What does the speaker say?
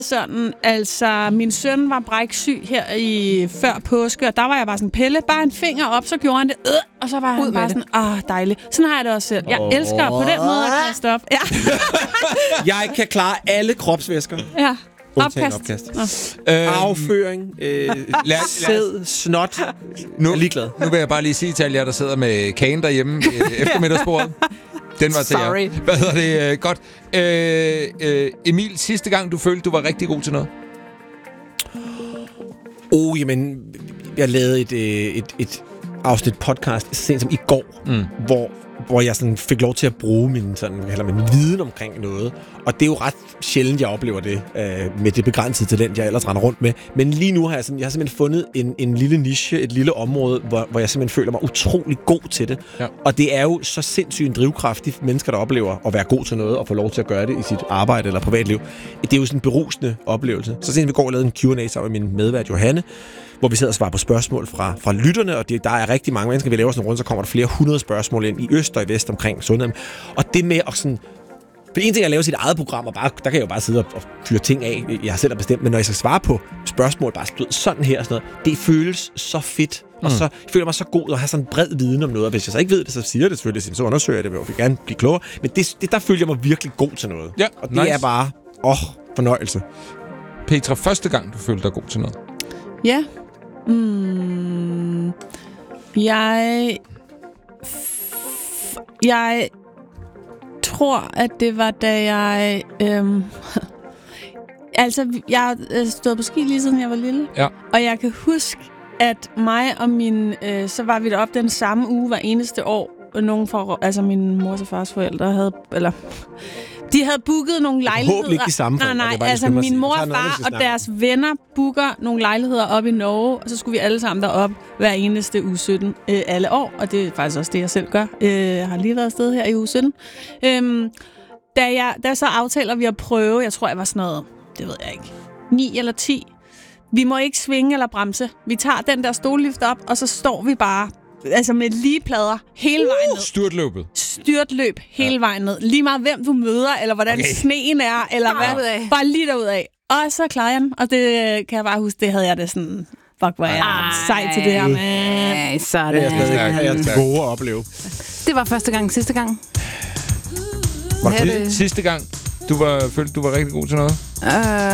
sådan, altså min søn var bræksyg her før påske, og der var jeg bare sådan, Pelle, bare en finger op, så gjorde han det, og så var han bare sådan, dejligt. Sådan har jeg det også selv. Jeg elsker på den måde at kaste op. Ja. Jeg kan klare alle kropsvæsker. Ja. Opkast. Afføring, sæd, snot. Nu vil jeg bare lige sige til alle jer, der sidder med kagen derhjemme eftermiddagsbordet. Den var til jer. Hvad hedder det? Godt. Emil, sidste gang du følte, du var rigtig god til noget? Jamen, jeg lavede et afsnit podcast så sent som i går, hvor jeg sådan fik lov til at bruge min viden omkring noget. Og det er jo ret sjældent, jeg oplever det med det begrænsede talent, jeg ellers render rundt med. Men lige nu har jeg simpelthen fundet en lille niche, et lille område, hvor jeg simpelthen føler mig utrolig god til det. Ja. Og det er jo så sindssygt en drivkraft, de mennesker, der oplever at være god til noget og få lov til at gøre det i sit arbejde eller privatliv. Det er jo sådan en berusende oplevelse. Så sent vi går og lavede en Q&A sammen med min medvært Johanne, hvor vi sidder og svarer på spørgsmål fra lytterne, og der er rigtig mange mennesker, vi laver sådan rundt, så kommer der flere 100 spørgsmål ind i øst og i vest omkring sundhed. Og det med at sådan... For en ting er at lave sit eget program, og der kan jeg jo bare sidde og fyre ting af, jeg selv har bestemt, men når jeg skal svare på spørgsmål, bare sådan her og sådan noget, det føles så fedt, og så jeg føler mig så god at have sådan en bred viden om noget, og hvis jeg så ikke ved det, så siger jeg det selvfølgelig, så undersøger jeg det, og vil gerne blive klogere, men der føler jeg mig virkelig god til noget. Ja, og det er bare, fornøjelse. Petra, første gang du følte dig god til noget? Ja. Jeg tror, at det var, da jeg... jeg har stået på ski lige siden jeg var lille. Ja. Og jeg kan huske, at mig og så var vi deroppe den samme uge hver eneste år. Nogen fra, min mors og fars forældre havde... De havde booket nogle lejligheder. Håber ikke de samme forældre. Nej, altså min mor og far og deres venner booker nogle lejligheder op i Norge, og så skulle vi alle sammen derop hver eneste uge 17 alle år, og det er faktisk også det, jeg selv gør. Jeg har lige været afsted her i uge 17. Da så aftaler vi at prøve, jeg tror, jeg var sådan noget, det ved jeg ikke, 9 eller 10. Vi må ikke svinge eller bremse. Vi tager den der stollift op, og så står vi bare med lige plader hele vejen ned. Styrtløb hele vejen ned. Lige meget hvem du møder, eller hvordan sneen er, eller hvad. Bare lige derudad. Og så klarer jeg den. Og det kan jeg bare huske, det havde jeg det sådan... Fuck, hvor jeg sej til det her, man. Sådan. Det er jeg våger at opleve. Det var første gang. Sidste gang? Var det sidste gang, du følte, du var rigtig god til noget?